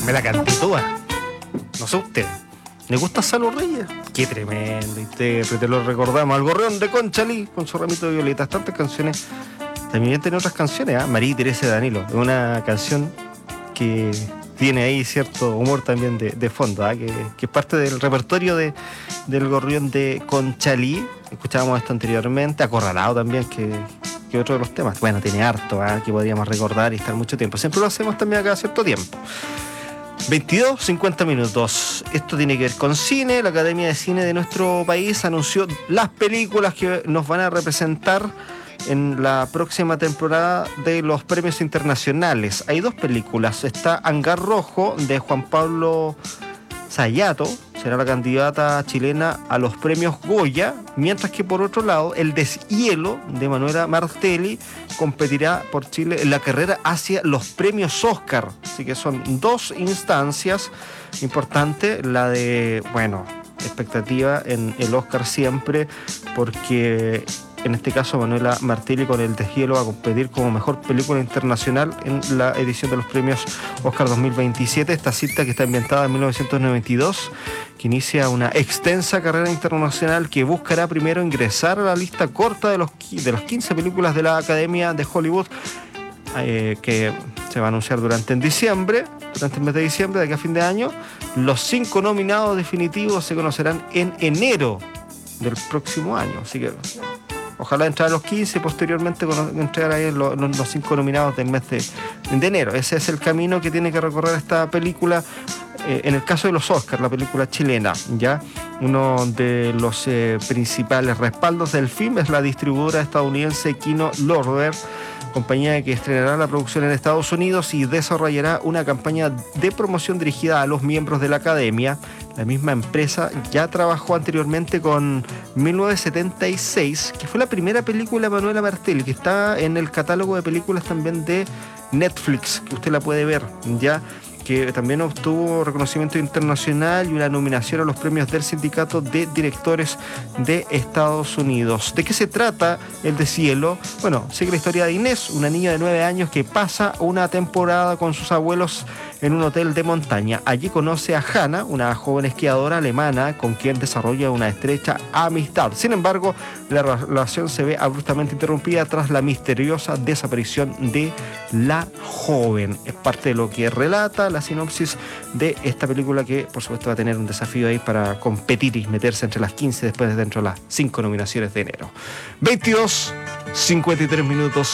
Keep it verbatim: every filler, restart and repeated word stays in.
Me la canté toda. No sé usted. ¿Le gusta Salo Reyes? Qué tremendo intérprete, lo recordamos. Al Gorrión de Conchalí con su ramito de violetas. Tantas canciones. También tiene otras canciones, ¿eh? María Teresa de Danilo. Es una canción que tiene ahí cierto humor también de, de fondo, ¿eh? que, que es parte del repertorio de, del Gorrión de Conchalí. Escuchábamos esto anteriormente. Acorralado también, que, que otro de los temas. Bueno, tiene harto, ¿eh? que podríamos recordar y estar mucho tiempo. Siempre lo hacemos también acá a cierto tiempo. veintidós cincuenta minutos. Esto tiene que ver con cine. La Academia de Cine de nuestro país anunció las películas que nos van a representar en la próxima temporada de los premios internacionales. Hay dos películas. Está Hangar Rojo de Juan Pablo Sayato, será la candidata chilena a los premios Goya, mientras que por otro lado El Deshielo de Manuela Martelli competirá por Chile en la carrera hacia los premios Oscar. Así que son dos instancias importantes, la de, bueno, expectativa en el Oscar siempre, porque en este caso Manuela Martelli con El Deshielo va a competir como mejor película internacional en la edición de los premios Oscar dos mil veintisiete. Esta cita, que está ambientada en mil novecientos noventa y dos, que inicia una extensa carrera internacional que buscará primero ingresar a la lista corta de los de las quince películas de la Academia de Hollywood, eh, que se va a anunciar durante en diciembre, durante el mes de diciembre, de aquí a fin de año. Los cinco nominados definitivos se conocerán en enero del próximo año, así que ojalá entrar a los quince y posteriormente entrar ahí en los, los cinco nominados del mes de, de enero. Ese es el camino que tiene que recorrer esta película. Eh, en el caso de los Oscars, la película chilena, ya uno de los eh, principales respaldos del film es la distribuidora estadounidense Kino Lorber, compañía que estrenará la producción en Estados Unidos y desarrollará una campaña de promoción dirigida a los miembros de la Academia. La misma empresa ya trabajó anteriormente con mil novecientos setenta y seis, que fue la primera película de Manuela Martelli, que está en el catálogo de películas también de Netflix, que usted la puede ver, ya que también obtuvo reconocimiento internacional y una nominación a los premios del Sindicato de Directores de Estados Unidos. ¿De qué se trata El Deshielo? Bueno, sigue la historia de Inés, una niña de nueve años que pasa una temporada con sus abuelos en un hotel de montaña. Allí conoce a Hannah, una joven esquiadora alemana con quien desarrolla una estrecha amistad. Sin embargo, la relación se ve abruptamente interrumpida tras la misteriosa desaparición de la joven. Es parte de lo que relata la sinopsis de esta película, que por supuesto va a tener un desafío ahí para competir y meterse entre las quince después de dentro de las cinco nominaciones de enero. veintidós cincuenta y tres minutos.